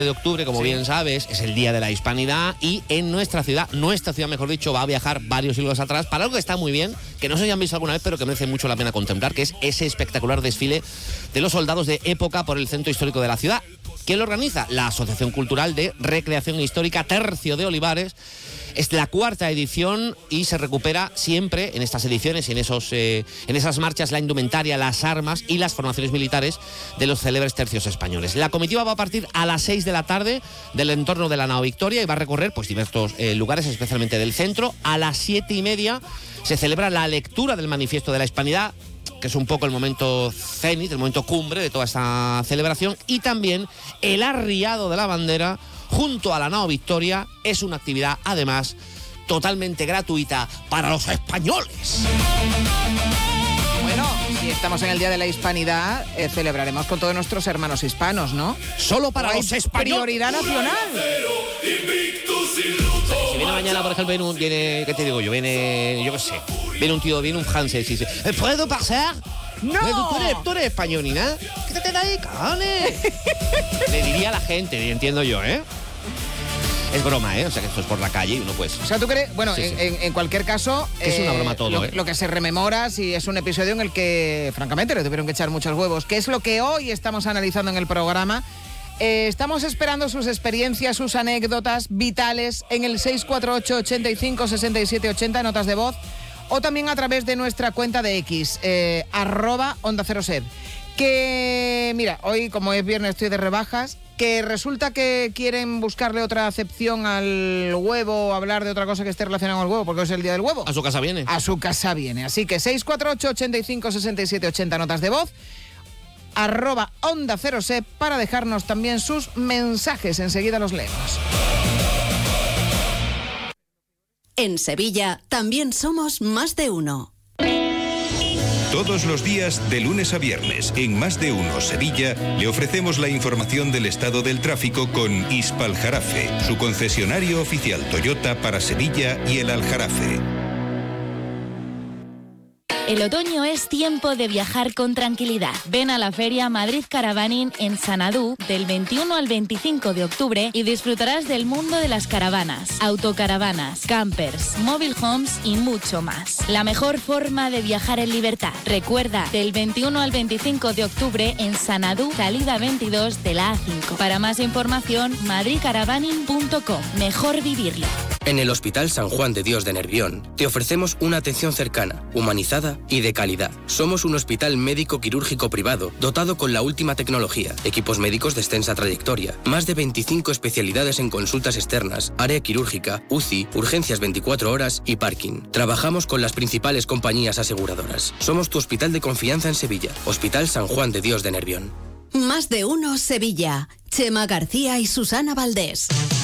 de octubre, como bien sabes, es el Día de la Hispanidad y en nuestra ciudad mejor dicho, va a viajar varios siglos atrás para algo que está muy bien, que no se hayan visto alguna vez, pero que merece mucho la pena contemplar, que es ese espectacular desfile de los soldados de época por el centro histórico de la ciudad. ¿Quién lo organiza? La Asociación Cultural de Recreación Histórica Tercio de Olivares. Es la 4ª edición y se recupera siempre en estas ediciones y en esas marchas la indumentaria, las armas y las formaciones militares de los célebres tercios españoles. La comitiva va a partir a las 6 de la tarde del entorno de la Nao Victoria y va a recorrer diversos lugares, especialmente del centro. A las 7:30 se celebra la lectura del Manifiesto de la Hispanidad, que es un poco el momento cenit, el momento cumbre de toda esta celebración, y también el arriado de la bandera junto a la Nao Victoria. Es una actividad, además, totalmente gratuita para los españoles. Bueno, si estamos en el Día de la Hispanidad, celebraremos con todos nuestros hermanos hispanos, ¿no? Solo para los españoles. Prioridad nacional. Si viene mañana, por ejemplo, viene, ¿qué te digo yo? Viene, yo qué sé, viene un tío, viene un francés y dice, ¿puedo pasar? ¡No! Tú eres español ni nada. Quítate de ahí, cabrón. Le diría a la gente, entiendo yo, ¿eh? Es broma, ¿eh? O sea, que esto es por la calle y uno pues... O sea, ¿tú crees? Bueno, sí. En cualquier caso... Es una broma todo, lo que se rememora, si es un episodio en el que, francamente, le tuvieron que echar muchos huevos, que es lo que hoy estamos analizando en el programa. Estamos esperando sus experiencias, sus anécdotas vitales en el 648 85 67 80, notas de voz, o también a través de nuestra cuenta de X, @OndaCeroSed. Que, mira, hoy como es viernes estoy de rebajas, que resulta que quieren buscarle otra acepción al huevo o hablar de otra cosa que esté relacionada con el huevo, porque hoy es el día del huevo. A su casa viene. A su casa viene. Así que 648 85 67 80, notas de voz, @OndaCeroSed, para dejarnos también sus mensajes. Enseguida los leemos. En Sevilla también somos Más de Uno. Todos los días, de lunes a viernes, en Más de Uno Sevilla, le ofrecemos la información del estado del tráfico con Hispaljarafe, su concesionario oficial Toyota para Sevilla y el Aljarafe. El otoño es tiempo de viajar con tranquilidad. Ven a la Feria Madrid Caravaning en Sanadú del 21 al 25 de octubre y disfrutarás del mundo de las caravanas, autocaravanas, campers, mobile homes y mucho más. La mejor forma de viajar en libertad. Recuerda, del 21 al 25 de octubre en Sanadú, salida 22 de la A5. Para más información, madridcaravaning.com. Mejor vivirlo. En el Hospital San Juan de Dios de Nervión te ofrecemos una atención cercana, humanizada y de calidad. Somos un hospital médico quirúrgico privado dotado con la última tecnología, equipos médicos de extensa trayectoria, más de 25 especialidades en consultas externas, área quirúrgica, UCI, urgencias 24 horas y parking. Trabajamos con las principales compañías aseguradoras. Somos tu hospital de confianza en Sevilla. Hospital San Juan de Dios de Nervión. Más de Uno Sevilla. Chema García y Susana Valdés.